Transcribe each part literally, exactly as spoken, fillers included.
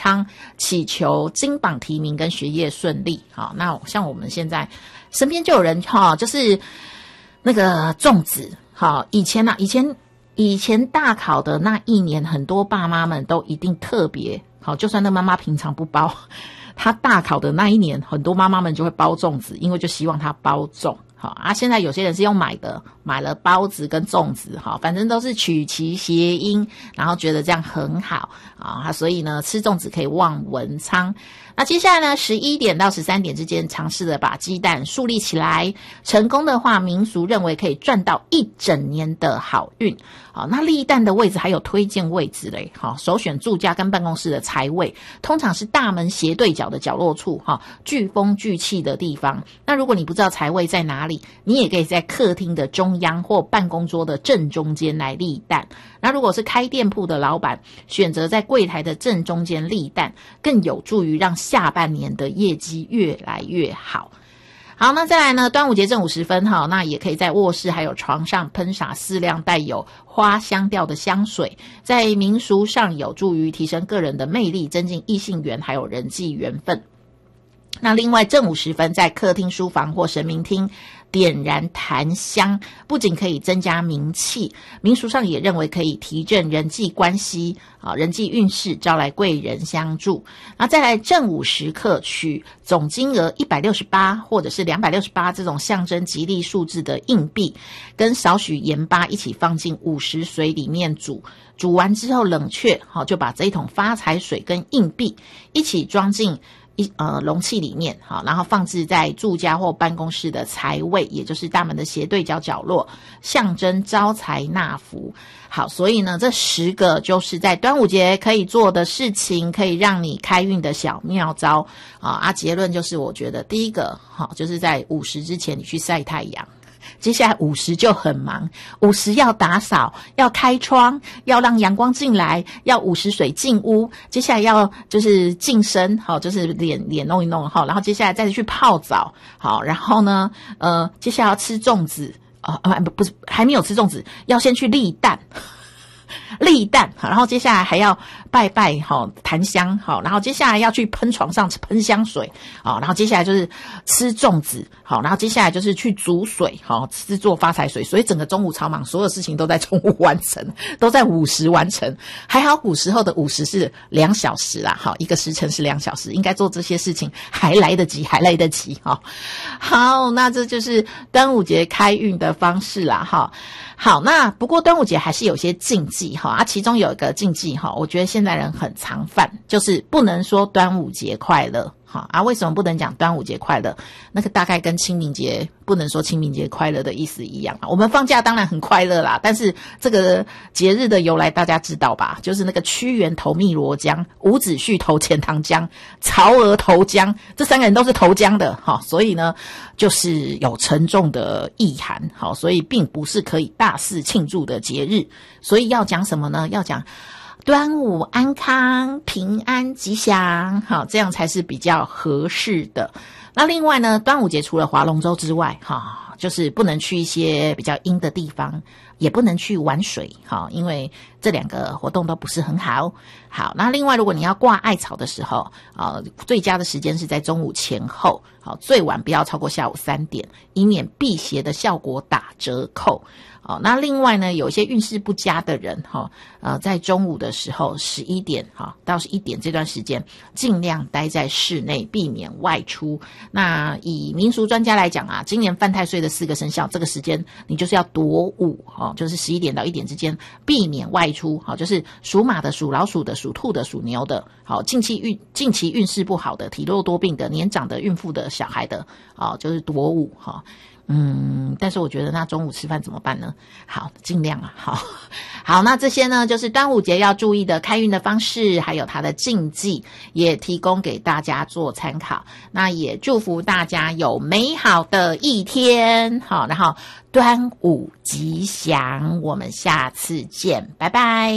昌，祈求金榜题名跟学业顺利。好，那像我们现在身边就有人哈，就是那个粽子，好，以前啊，以前以前大考的那一年，很多爸妈们都一定特别好，就算那妈妈平常不包，他大考的那一年，很多妈妈们就会包粽子，因为就希望他包中。好啊，现在有些人是用买的，买了包子跟粽子，哈，反正都是取其谐音，然后觉得这样很好啊，所以呢，吃粽子可以旺文昌。那接下来呢，十一点到十三点之间，尝试的把鸡蛋竖立起来，成功的话，民俗认为可以赚到一整年的好运。好，那立蛋的位置还有推荐位置嘞，好，首选住家跟办公室的财位，通常是大门斜对角的角落处，哈，聚风聚气的地方。那如果你不知道财位在哪里，你也可以在客厅的中央或办公桌的正中间来立蛋。那如果是开店铺的老板，选择在柜台的正中间立蛋，更有助于让下半年的业绩越来越好。好，那再来呢，端午节正午时分，哈，那也可以在卧室还有床上喷洒四辆带有花香调的香水，在民俗上有助于提升个人的魅力，增进异性缘还有人际缘分。那另外正午时分，在客厅、书房或神明厅点燃檀香，不仅可以增加名气，民俗上也认为可以提振人际关系啊，人际运势，招来贵人相助。那再来正午时刻，取总金额一百六十八或者是两百六十八这种象征吉利数字的硬币，跟少许盐巴一起放进午时水里面煮，煮完之后冷却，好，就把这一桶发财水跟硬币一起装进一呃容器里面，好，然后放置在住家或办公室的财位，也就是大门的斜对角角落，象征招财纳福。好，所以呢，这十个就是在端午节可以做的事情，可以让你开运的小妙招啊。啊，结论就是，我觉得第一个好，就是在午时之前你去晒太阳。接下来午时就很忙，午时要打扫，要开窗，要让阳光进来，要午时水进屋，接下来要就是净身，好，就是脸脸弄一弄，好，然后接下来再去泡澡，好，然后呢，呃，接下来要吃粽子，啊、呃，不不是还没有吃粽子，要先去立蛋。立蛋，然后接下来还要拜拜，好，檀香，好，然后接下来要去喷床上喷香水，好，然后接下来就是吃粽子，好，然后接下来就是去煮水，好，制作发财水，所以整个中午超忙，所有事情都在中午完成，都在午时完成。还好古时候的午时是两小时啦，好，一个时辰是两小时，应该做这些事情还来得及，还来得及，哈。好，那这就是端午节开运的方式啦，哈。好，那不过端午节还是有些禁忌哈啊，其中有一个禁忌哈，我觉得现在人很常犯，就是不能说端午节快乐哈啊，为什么不能讲端午节快乐？那个大概跟清明节不能说清明节快乐的意思一样啊。我们放假当然很快乐啦，但是这个节日的由来大家知道吧？就是那个屈原投汨罗江，伍子胥投钱塘江，曹娥投江，这三个人都是投江的哈，所以呢，就是有沉重的意涵，好，所以并不是可以大肆庆祝的节日。所以要讲什么呢？要讲端午安康、平安吉祥，好，这样才是比较合适的。那另外呢，端午节除了划龙舟之外，哈，就是不能去一些比较阴的地方，也不能去玩水，哈，因为这两个活动都不是很好。好，那另外如果你要挂艾草的时候，呃，最佳的时间是在中午前后，好，最晚不要超过下午三点，以免辟邪的效果打折扣。哦，那另外呢，有一些运势不佳的人哈、哦，呃，在中午的时候十一点哈、哦、到十一点这段时间，尽量待在室内，避免外出。那以民俗专家来讲啊，今年犯太岁的四个生肖，这个时间你就是要躲午哈、哦，就是十一点到一点之间，避免外出。好、哦，就是属马的、属老鼠的、属兔的、属牛的，好、哦，近期运近期运势不好的、体弱多病的、年长的、孕妇的、小孩的，好、哦，就是躲午哈。哦嗯，但是我觉得那中午吃饭怎么办呢？好，尽量啊，好，好，那这些呢，就是端午节要注意的开运的方式，还有它的禁忌，也提供给大家做参考。那也祝福大家有美好的一天，好，然后端午吉祥，我们下次见，拜拜。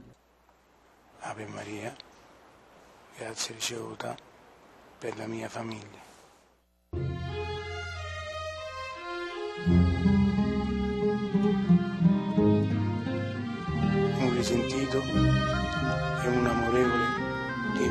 Ave Maria, grazie ricevuta per la mia famiglia. Un risentito e un amorevole